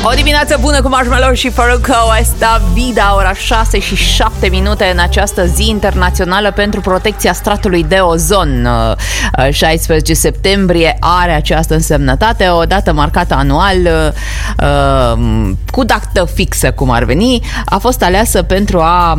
O dimineață bună cu Marshmello și Farruko, Esta Vida, ora 6:07 în această zi internațională pentru protecția stratului de ozon. 16 septembrie are această însemnătate, o dată marcată anual cu dată fixă, cum ar veni, a fost aleasă pentru a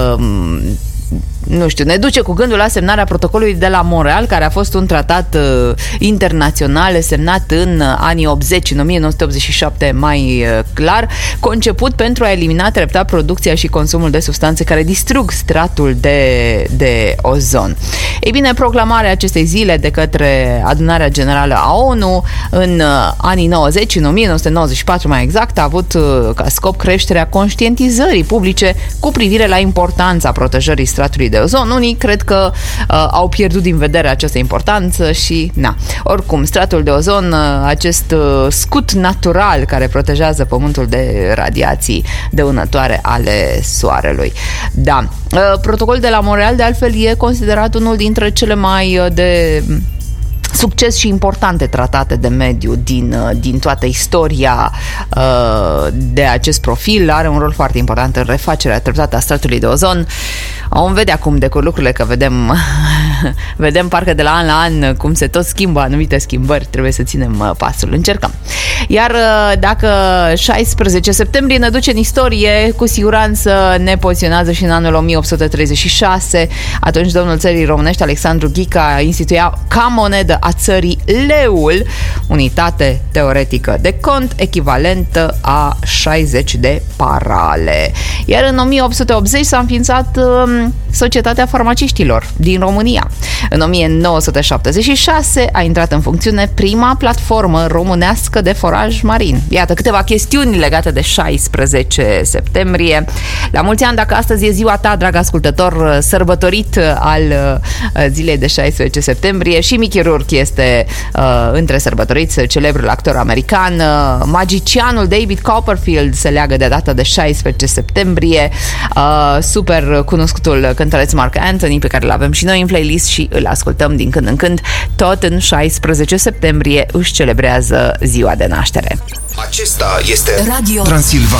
ne duce cu gândul la semnarea protocolului de la Montreal, care a fost un tratat internațional semnat în anii 80, în 1987 mai clar, conceput pentru a elimina treptat producția și consumul de substanțe care distrug stratul de ozon. Ei bine, proclamarea acestei zile de către Adunarea Generală a ONU în anii 90, în 1994 mai exact, a avut ca scop creșterea conștientizării publice cu privire la importanța protejării stratului de ozon. Unii cred că au pierdut din vedere această importanță și oricum, stratul de ozon, acest scut natural care protejează pământul de radiații dăunătoare ale soarelui. Da, protocolul de la Montreal, de altfel, e considerat unul dintre cele mai de succes și importante tratate de mediu din toată istoria de acest profil. Are un rol foarte important în refacerea treptată a stratului de ozon. Vom vedea cum decurg lucrurile, că vedem parcă de la an la an cum se tot schimbă anumite schimbări. Trebuie să ținem pasul. Încercăm. Iar dacă 16 septembrie ne duce în istorie, cu siguranță ne poziționează și în anul 1836. Atunci domnul țării românești, Alexandru Ghica, instituia ca monedă a țării leul, unitate teoretică de cont echivalentă a 60 de parale. Iar în 1880 s-a înființat Societatea Farmaciștilor din România. În 1976 a intrat în funcțiune prima platformă românească de foraj marin. Iată câteva chestiuni legate de 16 septembrie. La mulți ani, dacă astăzi e ziua ta, drag ascultător, sărbătorit al zilei de 16 septembrie, și Mickey Rourke este între sărbătoriți, celebrul actor american. Magicianul David Copperfield se leagă de data de 16 septembrie. Super cunoscutul cântăreț Mark Anthony, pe care îl avem și noi în playlist și îl ascultăm din când în când, tot în 16 septembrie își celebrează ziua de naștere. Acesta este Radio Transilvania.